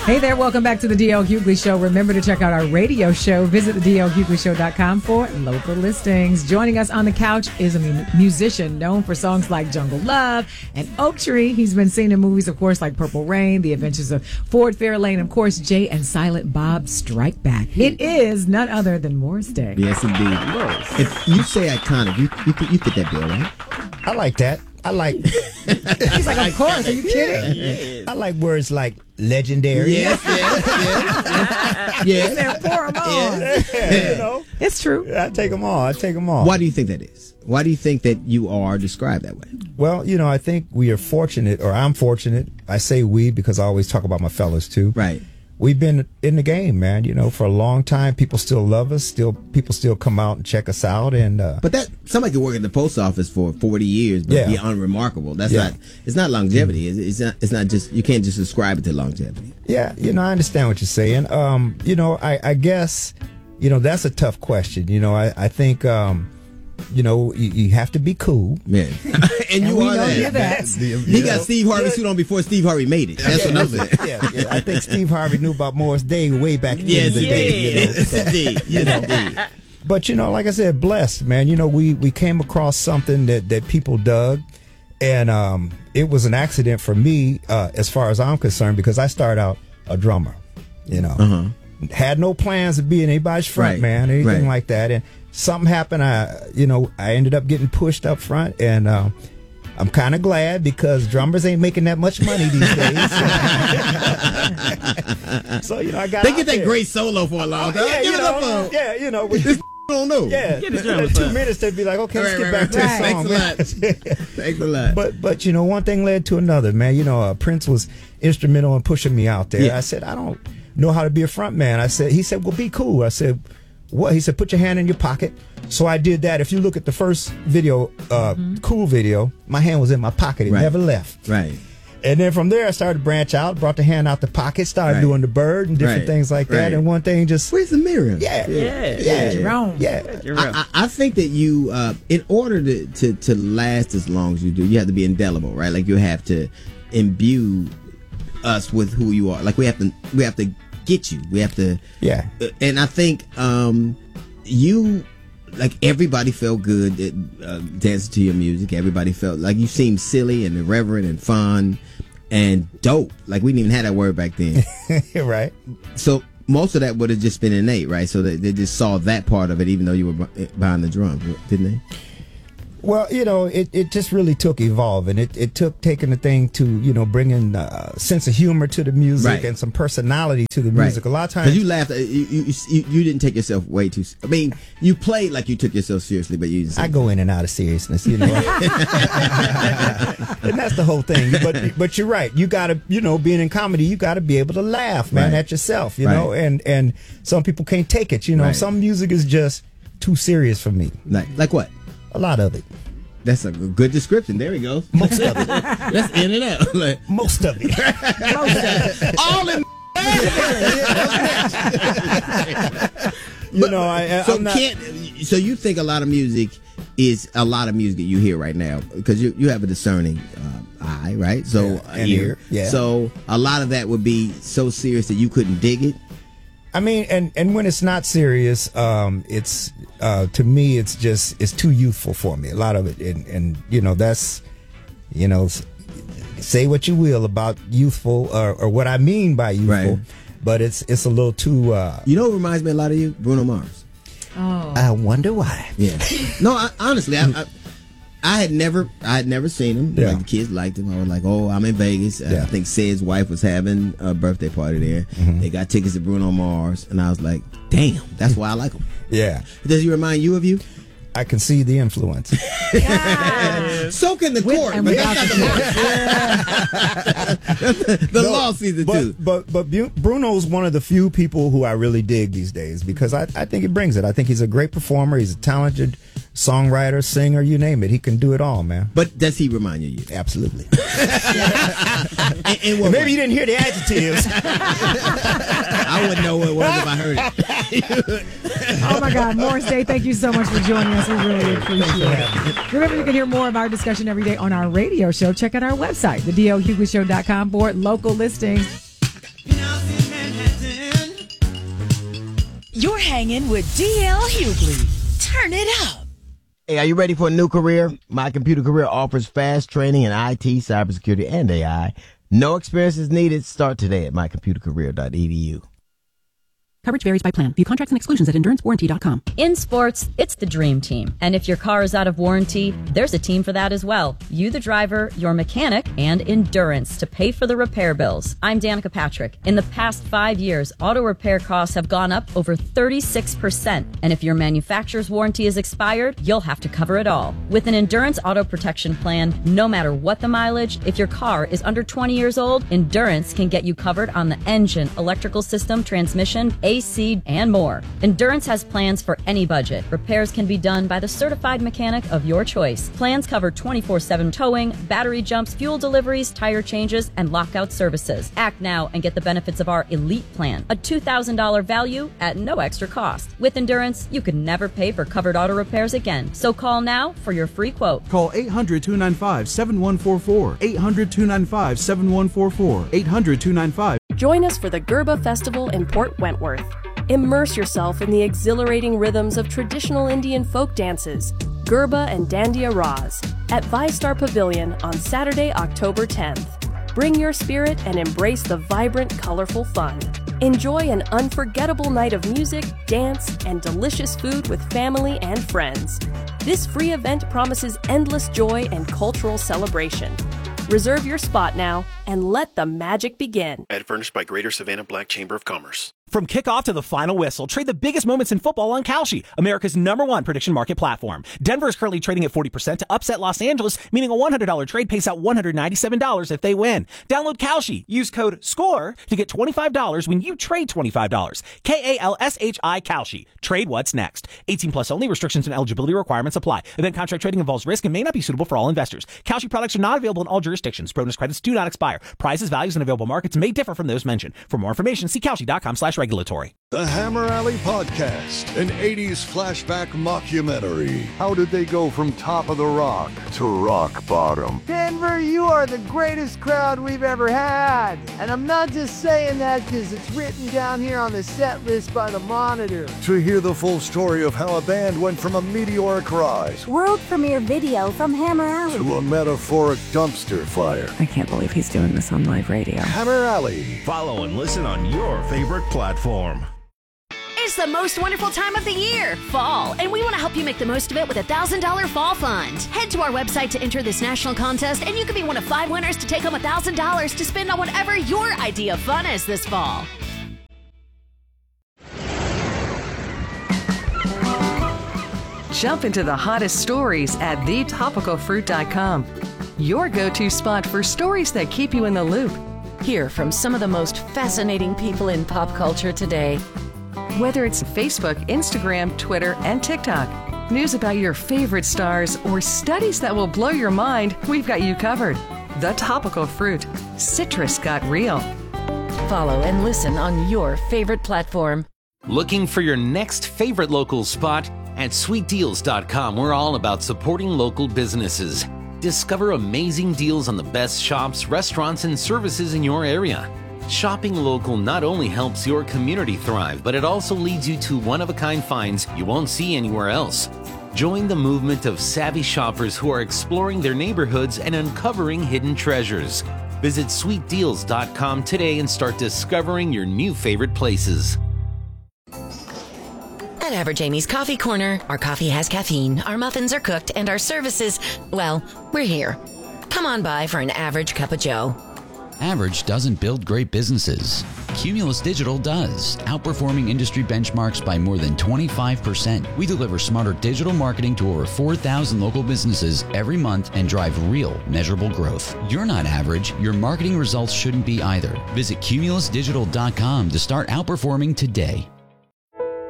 Hey there, welcome back to the DL Hughley Show. Remember to check out our radio show. Visit the DLHughleyShow.com for local listings. Joining us on the couch is a musician known for songs like Jungle Love and Oak Tree. He's been seen in movies, of course, like Purple Rain, The Adventures of Ford Fairlane, and of course, Jay and Silent Bob Strike Back. It is none other than Morris Day. Yes, indeed. If you say iconic, you fit that bill, right? I like that. I like. He's like, of course. Are you kidding? I like words like legendary. Yes. Yes. Pour them on. Yeah, you know, it's true. I take them all. Why do you think that is? Why do you think that you are described that way? Well, you know, I think we are fortunate, or I'm fortunate. I say we because I always talk about my fellas too. Right. We've been in the game, man. You know, for a long time. People still love us. People still come out and check us out. And but that somebody could work at the post office for 40 years, but be unremarkable. That's not. It's not longevity. It's not just. You can't just ascribe it to longevity. Yeah, you know, I understand what you're saying. You know, I guess, you know, that's a tough question. You know, I think. You know, you have to be cool. Yeah. and you are that. He got Steve Harvey suit on before Steve Harvey made it. That's what I'm saying. Yeah. I think Steve Harvey knew about Morris Day way back in the day. You know? Indeed. But, you know, like I said, blessed, man. You know, we came across something that people dug. And it was an accident for me, as far as I'm concerned, because I started out a drummer, you know. Had no plans of being anybody's front man, anything like that. And something happened. I ended up getting pushed up front, and I'm kind of glad because drummers ain't making that much money these days. So you know, I got. They get that great solo for a long time. Yeah, Give it up for you know, with this don't know. Yeah, get the 2 minutes they'd be like, okay, let's get back to the song. Thanks a lot. But you know, one thing led to another, man. You know, Prince was instrumental in pushing me out there. I said, I don't know how to be a front man. He said, well, be cool. I said, what? He said, put your hand in your pocket. So I did that. If you look at the first video, Cool video, my hand was in my pocket. It never left. Right. And then from there, I started to branch out, brought the hand out the pocket, started doing the bird and different things like that. And one thing just... Where's the mirror? Yeah. Jerome. I think that you, in order to last as long as you do, you have to be indelible, right? Like you have to imbue us with who you are. Like we have to get you. We have to. Yeah. And I think you, like everybody felt good dancing to your music. Everybody felt like you seemed silly and irreverent and fun and dope. Like we didn't even have that word back then. Right. So most of that would have just been innate, right? So they just saw that part of it, even though you were behind the drums, didn't they? Well, you know, it just really took evolving. It took taking the thing to, you know, bringing a sense of humor to the music and some personality to the music. A lot of times, because you laughed, you didn't take yourself way too. I mean, you played like you took yourself seriously, but you didn't. I go in and out of seriousness, you know, and that's the whole thing. But you're right. You got to, you know, being in comedy, you got to be able to laugh, man, at yourself, you know. And some people can't take it, you know. Some music is just too serious for me. Like what? A lot of it. That's a good description. There we go. Most of it. Let's end it out. Most of it. All in. You know, so you think a lot of music is a lot of music that you hear right now because you have a discerning eye, right? So ear. Yeah. So a lot of that would be so serious that you couldn't dig it. I mean, and when it's not serious, it's to me, it's too youthful for me. A lot of it, and you know, that's, you know, say what you will about youthful or what I mean by youthful, but it's a little too. You know, what reminds me a lot of you, Bruno Mars. Oh, I wonder why. Yeah. No, honestly, I had never seen him. Yeah. Like the kids liked him. I was like, oh, I'm in Vegas. I think Sid's wife was having a birthday party there. Mm-hmm. They got tickets to Bruno Mars, and I was like, damn, that's why I like him. Yeah. Does he remind you of you? I can see the influence. So can the court, but that's not the law sees it too. But Bruno's one of the few people who I really dig these days because I think he brings it. I think he's a great performer. He's a talented songwriter, singer, you name it. He can do it all, man. But does he remind you of you? Absolutely. And maybe you didn't hear the adjectives. I wouldn't know what it was if I heard it. Oh my God, Morris Day, thank you so much for joining us. We really appreciate it. Remember, you can hear more of our discussion every day on our radio show. Check out our website, thedlhughlyshow.com, for local listings. You're hanging with DL Hughley. Turn it up. Hey, are you ready for a new career? My Computer Career offers fast training in IT, cybersecurity, and AI. No experience is needed. Start today at mycomputercareer.edu. Coverage varies by plan. View contracts and exclusions at endurancewarranty.com. In sports, it's the dream team. And if your car is out of warranty, there's a team for that as well. You, the driver, your mechanic, and Endurance to pay for the repair bills. I'm Danica Patrick. In the past 5 years, auto repair costs have gone up over 36%. And if your manufacturer's warranty is expired, you'll have to cover it all. With an Endurance auto protection plan, no matter what the mileage, if your car is under 20 years old, Endurance can get you covered on the engine, electrical system, transmission, AC, and more. Endurance has plans for any budget. Repairs can be done by the certified mechanic of your choice. Plans cover 24/7 towing, battery jumps, fuel deliveries, tire changes, and lockout services. Act now and get the benefits of our Elite Plan, a $2,000 value at no extra cost. With Endurance, you can never pay for covered auto repairs again. So call now for your free quote. Call 800-295-7144. 800-295-7144. 800-295. Join us for the Gerba Festival in Port Wentworth. Immerse yourself in the exhilarating rhythms of traditional Indian folk dances, Gerba and Dandiya Raz, at ViStar Pavilion on Saturday, October 10th. Bring your spirit and embrace the vibrant, colorful fun. Enjoy an unforgettable night of music, dance, and delicious food with family and friends. This free event promises endless joy and cultural celebration. Reserve your spot now and let the magic begin. Ad furnished by Greater Savannah Black Chamber of Commerce. From kickoff to the final whistle, trade the biggest moments in football on Kalshi, America's #1 prediction market platform. Denver is currently trading at 40% to upset Los Angeles, meaning a $100 trade pays out $197 if they win. Download Kalshi. Use code SCORE to get $25 when you trade $25. KALSHI Kalshi. Trade what's next. 18 plus only. Restrictions and eligibility requirements apply. Event contract trading involves risk and may not be suitable for all investors. Kalshi products are not available in all jurisdictions. Bonus credits do not expire. Prices, values, and available markets may differ from those mentioned. For more information, see Kalshi.com/regulatory. The Hammer Alley Podcast, an 80s flashback mockumentary. How did they go from top of the rock to rock bottom? Denver, you are the greatest crowd we've ever had. And I'm not just saying that because it's written down here on the set list by the Monitor. To hear the full story of how a band went from a meteoric rise, world premiere video from Hammer Alley, to a metaphoric dumpster fire. I can't believe he's doing this on live radio. Hammer Alley. Follow and listen on your favorite platform. It's the most wonderful time of the year, fall, and we want to help you make the most of it with a $1,000 fall fund. Head to our website to enter this national contest, and you could be one of 5 winners to take home $1,000 to spend on whatever your idea of fun is this fall. Jump into the hottest stories at thetopicalfruit.com. Your go-to spot for stories that keep you in the loop. Hear from some of the most fascinating people in pop culture today. Whether it's Facebook, Instagram, Twitter, and TikTok, news about your favorite stars, or studies that will blow your mind, we've got you covered. The Topical Fruit. Citrus got real. Follow and listen on your favorite platform. Looking for your next favorite local spot? At sweetdeals.com, we're all about supporting local businesses. Discover amazing deals on the best shops, restaurants, and services in your area. Shopping local not only helps your community thrive, but it also leads you to one-of-a-kind finds you won't see anywhere else. Join the movement of savvy shoppers who are exploring their neighborhoods and uncovering hidden treasures. Visit sweetdeals.com today and start discovering your new favorite places. At Average Amy's Coffee Corner, our coffee has caffeine, our muffins are cooked, and our services, well, we're here. Come on by for an average cup of joe. Average doesn't build great businesses. Cumulus Digital does, outperforming industry benchmarks by more than 25%. We deliver smarter digital marketing to over 4,000 local businesses every month and drive real, measurable growth. You're not average. Your marketing results shouldn't be either. Visit cumulusdigital.com to start outperforming today.